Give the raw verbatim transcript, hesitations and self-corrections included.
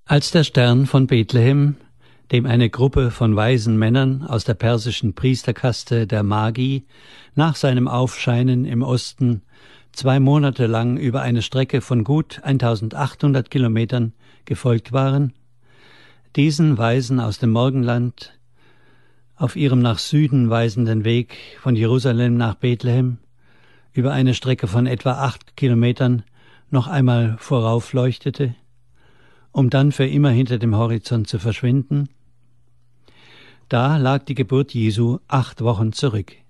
Als der Stern von Bethlehem, dem eine Gruppe von weisen Männern aus der persischen Priesterkaste der Magi nach seinem Aufscheinen im Osten zwei Monate lang über eine Strecke von gut eintausendachthundert Kilometern gefolgt waren, diesen Weisen aus dem Morgenland auf ihrem nach Süden weisenden Weg von Jerusalem nach Bethlehem über eine Strecke von etwa acht Kilometern noch einmal voraufleuchtete, um dann für immer hinter dem Horizont zu verschwinden, da lag die Geburt Jesu acht Wochen zurück.